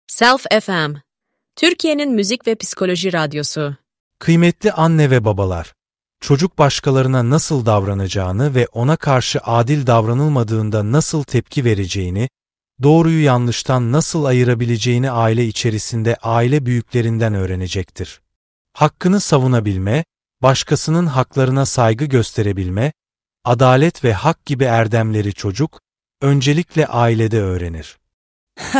Self FM, Türkiye'nin müzik ve psikoloji radyosu. Kıymetli anne ve babalar, çocuk başkalarına nasıl davranacağını ve ona karşı adil davranılmadığında nasıl tepki vereceğini, doğruyu yanlıştan nasıl ayırabileceğini aile içerisinde aile büyüklerinden öğrenecektir. Hakkını savunabilme, başkasının haklarına saygı gösterebilme, adalet ve hak gibi erdemleri çocuk, öncelikle ailede öğrenir.